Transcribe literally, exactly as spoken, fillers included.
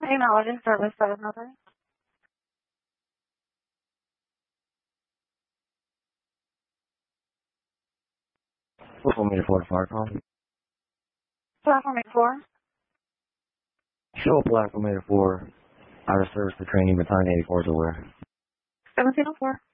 Acknowledging service by another. Platform eighty-four to fire call. Platform eighty-four. Show platform eighty-four. Out of service to training battalion eighty-four is aware. seventeen oh four.